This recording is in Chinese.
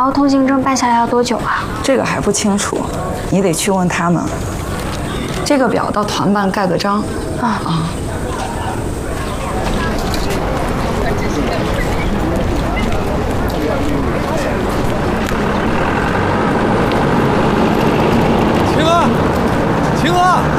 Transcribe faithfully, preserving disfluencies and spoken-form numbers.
后通行证办下来要多久啊？ 这个还不清楚，你得去问他们。这个表到团办盖个章。啊啊。 秦哥，秦哥。